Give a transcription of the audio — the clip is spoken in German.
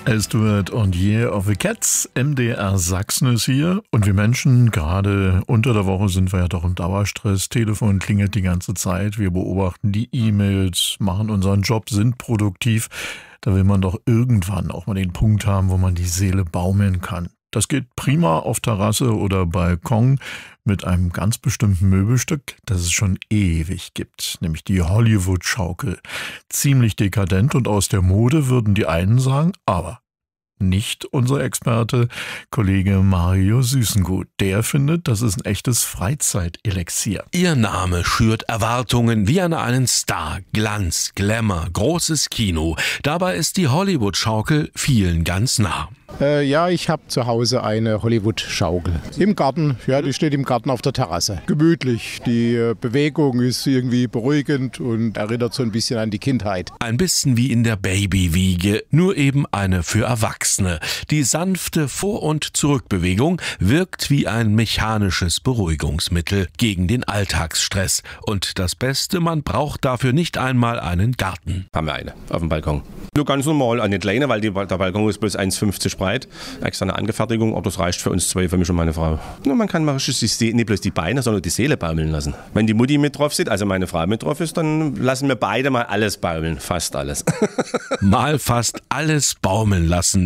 Stuart und Year of the Cats, MDR Sachsen ist hier. Und wir Menschen, gerade unter der Woche sind wir ja doch im Dauerstress. Telefon klingelt die ganze Zeit. Wir beobachten die E-Mails, machen unseren Job, sind produktiv. Da will man doch irgendwann auch mal den Punkt haben, wo man die Seele baumeln kann. Das geht prima auf Terrasse oder Balkon mit einem ganz bestimmten Möbelstück, das es schon ewig gibt, nämlich die Hollywood-Schaukel. Ziemlich dekadent und aus der Mode, würden die einen sagen, aber nicht unser Experte, Kollege Mario Süßengut. Der findet, das ist ein echtes Freizeitelixier. Ihr Name schürt Erwartungen wie an einen Star. Glanz, Glamour, großes Kino. Dabei ist die Hollywood-Schaukel vielen ganz nah. Ja, ich habe zu Hause eine Hollywood-Schaukel. Im Garten, ja, die steht im Garten auf der Terrasse. Gemütlich, die Bewegung ist irgendwie beruhigend und erinnert so ein bisschen an die Kindheit. Ein bisschen wie in der Babywiege, nur eben eine für Erwachsene. Die sanfte Vor- und Zurückbewegung wirkt wie ein mechanisches Beruhigungsmittel gegen den Alltagsstress. Und das Beste, man braucht dafür nicht einmal einen Garten. Haben wir eine auf dem Balkon. Nur ganz normal, eine kleine, weil der Balkon ist bloß 1,50 breit. Extra eine Angefertigung, aber das reicht für uns zwei, für mich und meine Frau. Nur man kann mal nicht bloß die Beine, sondern die Seele baumeln lassen. Wenn die Mutti mit drauf sitzt, also meine Frau mit drauf ist, dann lassen wir beide mal alles baumeln, fast alles. Mal fast alles baumeln lassen.